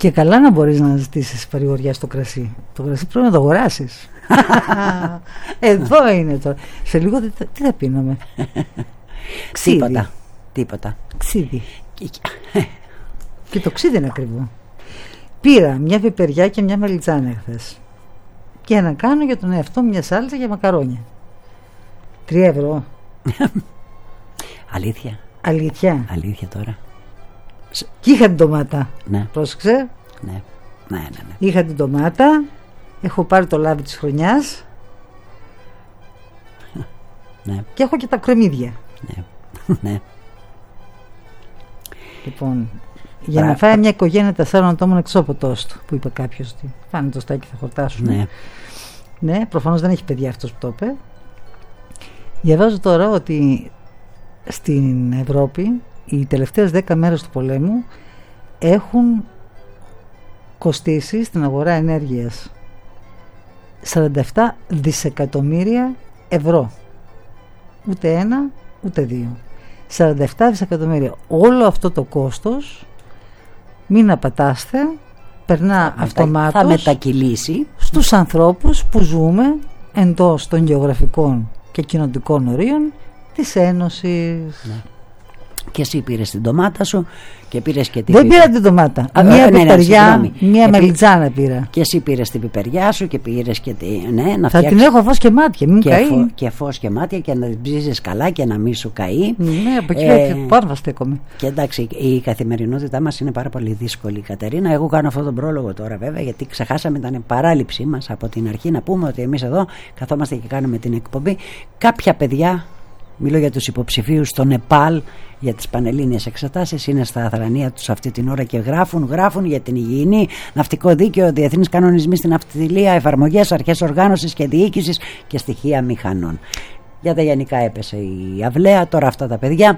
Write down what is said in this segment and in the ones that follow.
Και καλά να μπορείς να ζητήσεις παρηγοριά στο κρασί. Το κρασί πρέπει να το αγοράσεις. Εδώ είναι τώρα. Σε λίγο τι θα πίνουμε? Τίποτα. Ξύδι. Και το ξύδι είναι ακριβό. Πήρα μια πιπεριά και μια μελιτζάνα χθες. Και να κάνω για τον εαυτό μια σάλτσα για μακαρόνια. 3 ευρώ. Αλήθεια τώρα. Και είχα την ντομάτα. Ναι. Πρόσεξε. Ναι. Είχα την ντομάτα. Έχω πάρει το λάδι της χρονιάς. Ναι. Και έχω και τα κρεμμύδια. Ναι. Λοιπόν, για να φάει μια οικογένεια 4 ατόμων εξώποτός του, που είπε κάποιος ότι φάνε το στάκι θα χορτάσουν. Ναι, προφανώς δεν έχει παιδιά αυτός που το είπε. Διαβάζω τώρα ότι στην Ευρώπη οι τελευταίες 10 μέρες του πολέμου έχουν κοστίσει στην αγορά ενέργειας 47 δισεκατομμύρια ευρώ. Ούτε ένα, ούτε δύο. 47 δισεκατομμύρια. Όλο αυτό το κόστος, μην απατάστε, περνά αυτομάτως, θα μετακυλήσει στους ανθρώπους που ζούμε εντός των γεωγραφικών και κοινωνικών ορίων της Ένωσης. Ναι. Και εσύ πήρες την ντομάτα σου και πήρες και την. Δεν πήρα την ντομάτα. Μία πιπεριά, μία μελιτζάνα πήρα. Και εσύ πήρες την πιπεριά σου και πήρες και την. Ναι, να θα την έχω φως και μάτια, μην καεί. Και φως και μάτια και να την ψήσεις καλά και να μην σου καεί. Ναι, από εκεί πάνω θα στέκομαι. Και εντάξει, η καθημερινότητά μας είναι πάρα πολύ δύσκολη, Κατερίνα. Εγώ κάνω αυτόν τον πρόλογο τώρα, βέβαια, γιατί ξεχάσαμε την παράληψή μας από την αρχή να πούμε ότι εμείς εδώ καθόμαστε και κάνουμε την εκπομπή. Κάποια παιδιά. Μιλώ για τους υποψηφίους στο Νεπάλ για τις πανελλήνιες εξετάσεις. Είναι στα αδρανεία τους αυτή την ώρα και γράφουν για την υγιεινή, ναυτικό δίκαιο, διεθνείς κανονισμοί στην ναυτιλία, εφαρμογές, αρχές οργάνωσης και διοίκησης και στοιχεία μηχανών. Για τα γενικά έπεσε η αυλαία. Τώρα αυτά τα παιδιά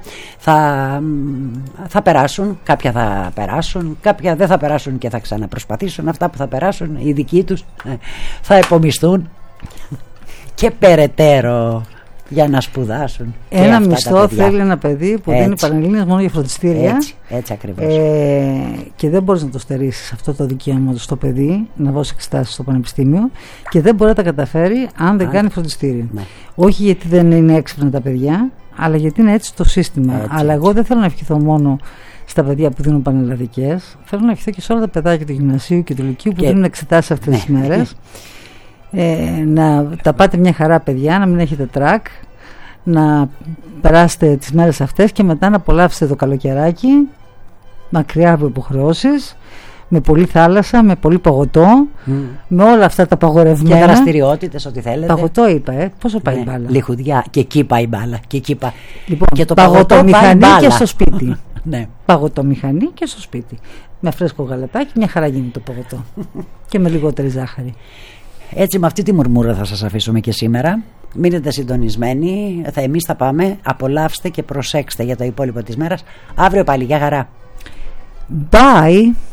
θα περάσουν. Κάποια θα περάσουν, κάποια δεν θα περάσουν και θα ξαναπροσπαθήσουν. Αυτά που θα περάσουν, οι δικοί τους, θα επομισθούν και περαιτέρω για να σπουδάσουν. Ένα μισθό θέλει ένα παιδί που δίνει πανελλήνιες μόνο για φροντιστήρια. Έτσι ακριβώς. Και δεν μπορείς να το στερήσεις αυτό το δικαίωμα στο παιδί να δώσει εξετάσεις στο πανεπιστήμιο και δεν μπορεί να τα καταφέρει αν δεν κάνει φροντιστήριο. Ναι. Όχι γιατί δεν είναι έξυπνα τα παιδιά, αλλά γιατί είναι έτσι το σύστημα. Αλλά εγώ δεν θέλω να ευχηθώ μόνο στα παιδιά που δίνουν πανελλαδικές. Θέλω να ευχηθώ και σε όλα τα παιδάκια του γυμνασίου και του λυκείου που δίνουν εξετάσεις αυτές τις μέρες. Να τα πάτε μια χαρά, παιδιά, να μην έχετε τρακ, να περάσετε τις μέρες αυτές και μετά να απολαύσετε το καλοκαιράκι μακριά από υποχρεώσεις, με πολλή θάλασσα, με πολύ παγωτό, με όλα αυτά τα παγορευμένα και δραστηριότητες, ό,τι θέλετε. Παγωτό είπα, πόσο πάει η μπάλα? Λιχουδιά, και εκεί πάει η μπάλα. Λοιπόν, και το παγωτομηχανή και στο σπίτι. Ναι. Παγωτομηχανή και στο σπίτι, με φρέσκο γαλατάκι, μια χαρά γίνει το παγωτό και με λιγότερη ζάχαρη. Έτσι, με αυτή τη μουρμούρα θα σας αφήσουμε και σήμερα. Μείνετε συντονισμένοι. Εμείς θα πάμε. Απολαύστε και προσέξτε για το υπόλοιπο της μέρας. Αύριο πάλι. Γεια χαρά. Bye.